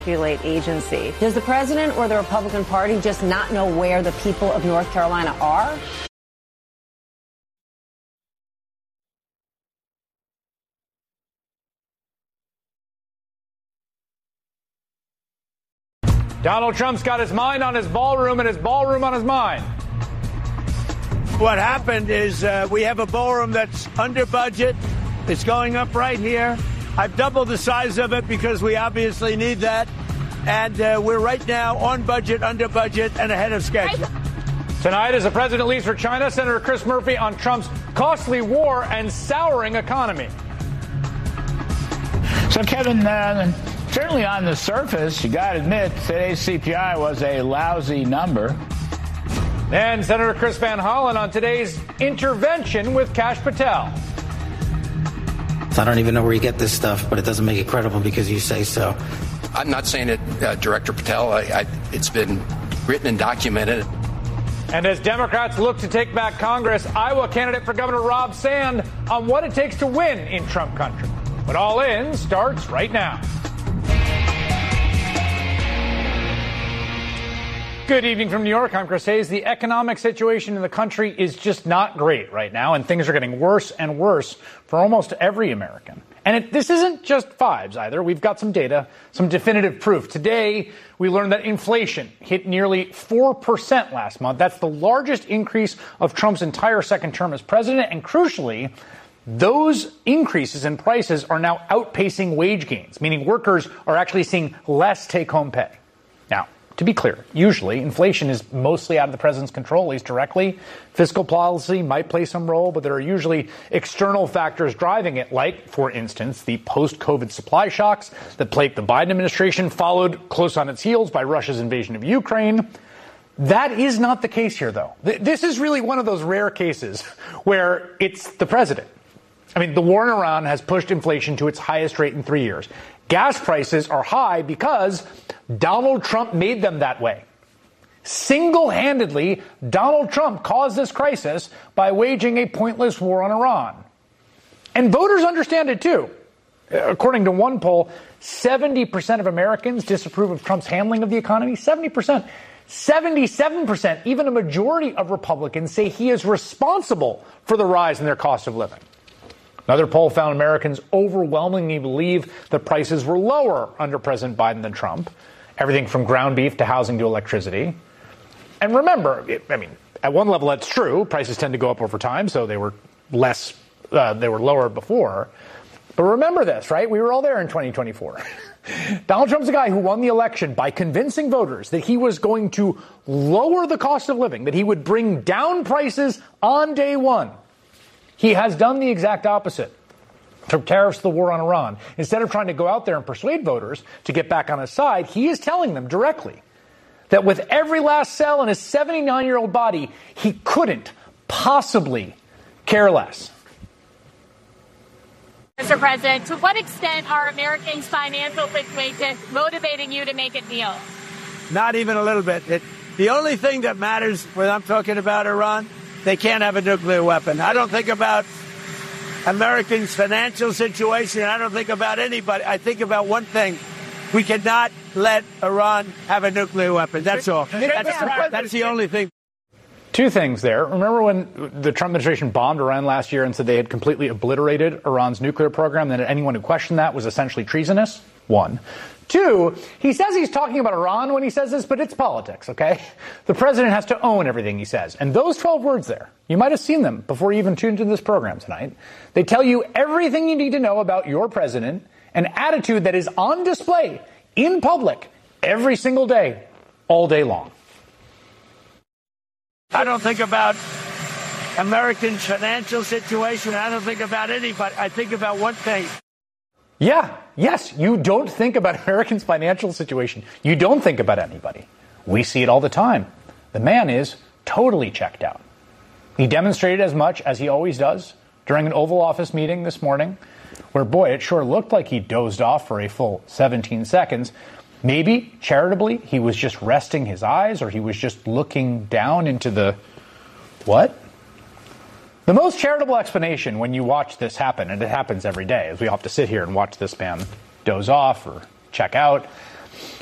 Agency. Does the president or the Republican Party just not know where the people of North Carolina are? Donald Trump's got his mind on his ballroom and his ballroom on his mind. What happened is we have a ballroom that's under budget. It's going up right here. I've doubled the size of it because we obviously need that. And we're right now on budget, under budget, and ahead of schedule. Tonight, as the president leaves for China, Senator Chris Murphy on Trump's costly war and souring economy. So, Kevin, certainly on the surface, you got to admit, today's CPI was a lousy number. And Senator Chris Van Hollen on today's intervention with Kash Patel. I don't even know where you get this stuff, but it doesn't make it credible because you say so. I'm not saying it, Director Patel. It's been written and documented. And as Democrats look to take back Congress, Iowa candidate for Governor Rob Sand on what it takes to win in Trump country. But All In starts right now. Good evening from New York. I'm Chris Hayes. The economic situation in the country is just not great right now, and things are getting worse and worse for almost every American. And this isn't just vibes either. We've got some data, some definitive proof. Today, we learned that inflation hit nearly 4% last month. That's the largest increase of Trump's entire second term as president. And crucially, those increases in prices are now outpacing wage gains, meaning workers are actually seeing less take-home pay. Now, to be clear, usually inflation is mostly out of the president's control, at least directly. Fiscal policy might play some role, but there are usually external factors driving it, like, for instance, the post-COVID supply shocks that plagued the Biden administration, followed close on its heels by Russia's invasion of Ukraine. That is not the case here, though. This is really one of those rare cases where it's the president. I mean, the war in Iran has pushed inflation to its highest rate in 3 years. Gas prices are high because Donald Trump made them that way. Single-handedly, Donald Trump caused this crisis by waging a pointless war on Iran. And voters understand it, too. According to one poll, 70% of Americans disapprove of Trump's handling of the economy. 70%. 77%, even a majority of Republicans, say he is responsible for the rise in their cost of living. Another poll found Americans overwhelmingly believe the prices were lower under President Biden than Trump. Everything from ground beef to housing to electricity. And remember, at one level that's true. Prices tend to go up over time, so they were lower before. But remember this, right? We were all there in 2024. Donald Trump's a guy who won the election by convincing voters that he was going to lower the cost of living, that he would bring down prices on day one. He has done the exact opposite. From tariffs to the war on Iran. Instead of trying to go out there and persuade voters to get back on his side, he is telling them directly that with every last cell in his 79-year-old body, he couldn't possibly care less. Mr. President, to what extent are Americans' financial situation motivating you to make a deal? Not even a little bit. The only thing that matters when I'm talking about Iran, they can't have a nuclear weapon. I don't think about Americans' financial situation. I don't think about anybody. I think about one thing. We cannot let Iran have a nuclear weapon. That's all. That's the only thing. Two things there. Remember when the Trump administration bombed Iran last year and said they had completely obliterated Iran's nuclear program, that anyone who questioned that was essentially treasonous? One. Two, he says he's talking about Iran when he says this, but it's politics, okay? The president has to own everything he says. And those 12 words there, you might have seen them before you even tuned into this program tonight. They tell you everything you need to know about your president, an attitude that is on display in public every single day, all day long. I don't think about Americans' financial situation. I don't think about anybody. I think about one thing. Yeah, yes, you don't think about Americans' financial situation. You don't think about anybody. We see it all the time. The man is totally checked out. He demonstrated as much as he always does during an Oval Office meeting this morning, where, boy, it sure looked like he dozed off for a full 17 seconds. Maybe, charitably, he was just resting his eyes, or he was just looking down into the what? The most charitable explanation when you watch this happen, and it happens every day, as we all have to sit here and watch this man doze off or check out.